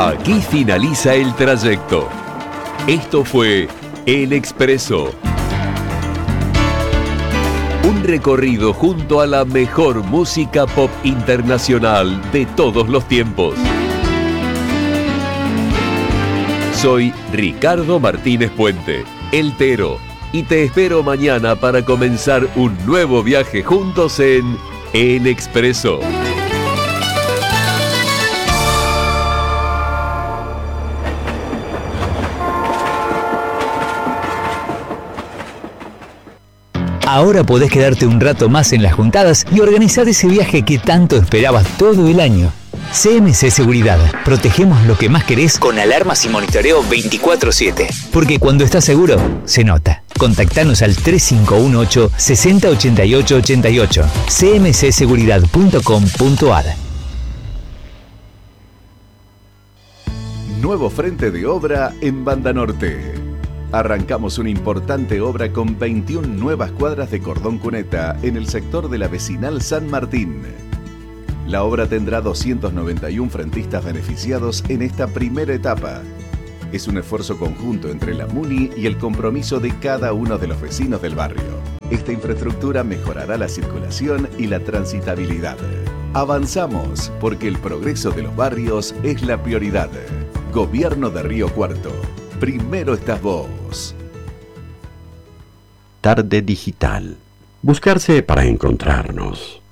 Aquí finaliza el trayecto. Esto fue El Expreso. Un recorrido junto a la mejor música pop internacional de todos los tiempos. Soy Ricardo Martínez Puente, El Tero, y te espero mañana para comenzar un nuevo viaje juntos en El Expreso. Ahora podés quedarte un rato más en las juntadas y organizar ese viaje que tanto esperabas todo el año. CMC Seguridad. Protegemos lo que más querés con alarmas y monitoreo 24/7. Porque cuando estás seguro, se nota. Contactanos al 3518 60 88 88. cmcseguridad.com.ar. Nuevo frente de obra en Banda Norte. Arrancamos una importante obra con 21 nuevas cuadras de cordón cuneta en el sector de la vecinal San Martín. La obra tendrá 291 frentistas beneficiados en esta primera etapa. Es un esfuerzo conjunto entre la MUNI y el compromiso de cada uno de los vecinos del barrio. Esta infraestructura mejorará la circulación y la transitabilidad. Avanzamos porque el progreso de los barrios es la prioridad. Gobierno de Río Cuarto. Primero estás vos. Tarde Digital. Buscarse para encontrarnos.